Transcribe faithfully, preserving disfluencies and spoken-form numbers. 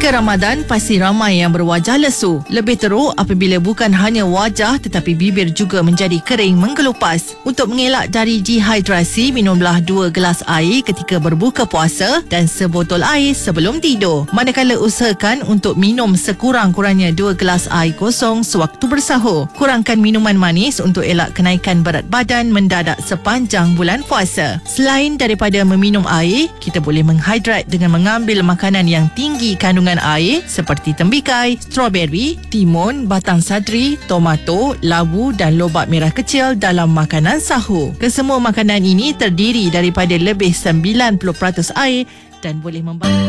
Ketika Ramadan, pasti ramai yang berwajah lesu. Lebih teruk apabila bukan hanya wajah tetapi bibir juga menjadi kering menggelupas. Untuk mengelak dari dehidrasi, minumlah dua gelas air ketika berbuka puasa dan sebotol air sebelum tidur. Manakala usahakan untuk minum sekurang-kurangnya dua gelas air kosong sewaktu bersahur. Kurangkan minuman manis untuk elak kenaikan berat badan mendadak sepanjang bulan puasa. Selain daripada meminum air, kita boleh menghidrat dengan mengambil makanan yang tinggi kandungan air seperti tembikai, strawberry, timun, batang sadri, tomato, labu dan lobak merah kecil dalam makanan sahur. Kesemua makanan ini terdiri daripada lebih sembilan puluh peratus air dan boleh membantu